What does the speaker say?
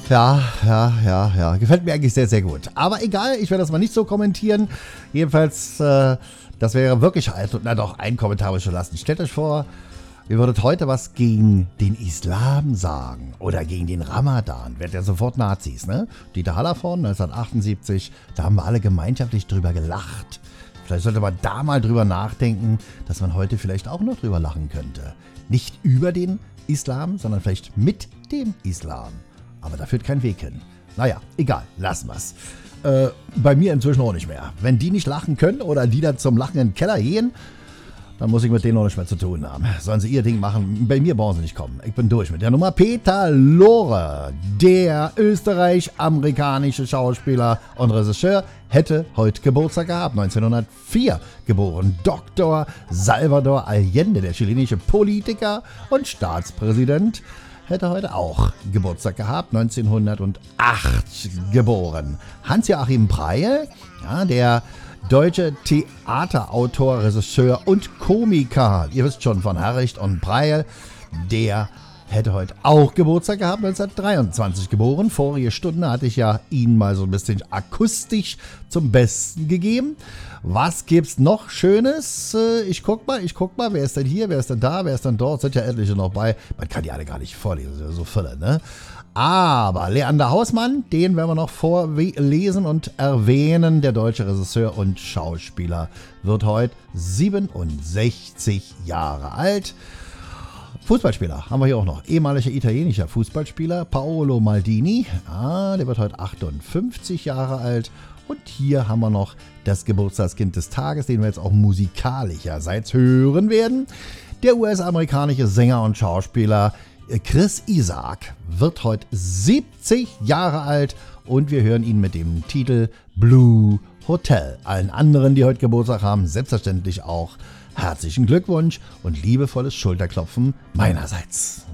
Ja. Gefällt mir eigentlich sehr, sehr gut. Aber egal, ich werde das mal nicht so kommentieren. Jedenfalls, das wäre wirklich halt, na doch, ein Kommentar muss ich schon lassen. Stellt euch vor, ihr würdet heute was gegen den Islam sagen oder gegen den Ramadan. Werdet ihr sofort Nazis, ne? Dieter Hallervorden, 1978, da haben wir alle gemeinschaftlich drüber gelacht. Vielleicht sollte man da mal drüber nachdenken, dass man heute vielleicht auch noch drüber lachen könnte. Nicht über den Islam, sondern vielleicht mit dem Islam. Aber da führt kein Weg hin. Naja, egal, lassen wir's. Bei mir inzwischen auch nicht mehr. Wenn die nicht lachen können oder die dann zum Lachen in den Keller gehen, dann muss ich mit denen auch nicht mehr zu tun haben. Sollen sie ihr Ding machen, bei mir brauchen sie nicht kommen. Ich bin durch mit der Nummer. Peter Lorre, der österreich-amerikanische Schauspieler und Regisseur, hätte heute Geburtstag gehabt, 1904 geboren. Dr. Salvador Allende, der chilenische Politiker und Staatspräsident, hätte heute auch Geburtstag gehabt, 1908 geboren. Hans-Joachim Breil, ja, der deutsche Theaterautor, Regisseur und Komiker, ihr wisst schon, von Herricht und Breil, der hätte heute auch Geburtstag gehabt, 1923 geboren. Vorige Stunde hatte ich ja ihn mal so ein bisschen akustisch zum Besten gegeben. Was gibt's noch Schönes? Ich guck mal, wer ist denn hier, wer ist denn da, wer ist denn dort? Sind ja etliche noch bei. Man kann die alle gar nicht vorlesen, so viele, ne? Aber Leander Hausmann, den werden wir noch vorlesen und erwähnen. Der deutsche Regisseur und Schauspieler wird heute 67 Jahre alt. Fußballspieler haben wir hier auch noch. Ehemaliger italienischer Fußballspieler Paolo Maldini. Der wird heute 58 Jahre alt. Und hier haben wir noch das Geburtstagskind des Tages, den wir jetzt auch musikalischerseits hören werden. Der US-amerikanische Sänger und Schauspieler Chris Isaak wird heute 70 Jahre alt und wir hören ihn mit dem Titel Blue Hotel. Allen anderen, die heute Geburtstag haben, selbstverständlich auch herzlichen Glückwunsch und liebevolles Schulterklopfen meinerseits.